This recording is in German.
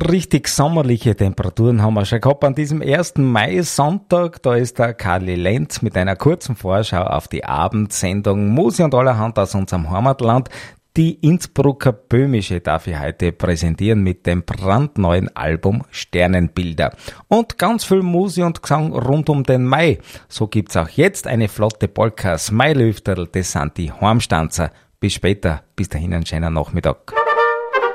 richtig sommerliche Temperaturen haben wir schon gehabt an diesem 1. Mai-Sonntag. Da ist der Karli Lenz mit einer kurzen Vorschau auf die Abendsendung Musik und allerhand aus unserem Heimatland. Die Innsbrucker Böhmische darf ich heute präsentieren mit dem brandneuen Album Sternenbilder. Und ganz viel Musik und Gesang rund um den Mai. So gibt's auch jetzt eine flotte Polka, Smiley-Hüfterl, das sind die Heimstanzer. Bis später, bis dahin einen schönen Nachmittag.